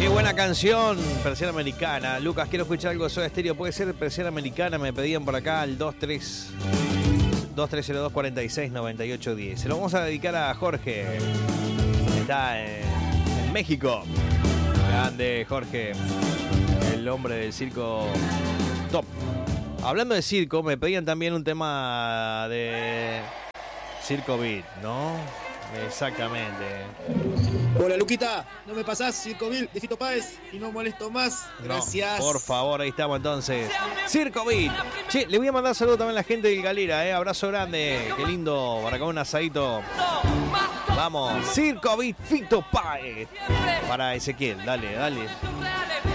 Qué buena canción, Persiana Americana. Lucas, quiero escuchar algo de Soda Stereo. Puede ser Persiana Americana, me pedían por acá al 2302-469810. Se lo vamos a dedicar a Jorge. Está en México. Grande Jorge, el hombre del circo top. Hablando de circo, me pedían también un tema de Circo Beat, ¿no? Exactamente. Hola Luquita, ¿no me pasás Circo Beat de Fito Páez? Y no molesto más, gracias. No, por favor, ahí estamos entonces. Circo Beat. Che, le voy a mandar saludos también a la gente del Galera, abrazo grande, qué lindo, para acá un asadito. Vamos, Circo Beat, Fito Páez. Para Ezequiel, dale.